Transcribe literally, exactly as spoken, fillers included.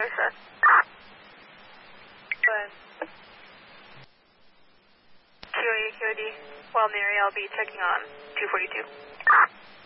There's that. Go ahead. Q A, Q A D. Well, Mary, I'll be checking on two forty-two.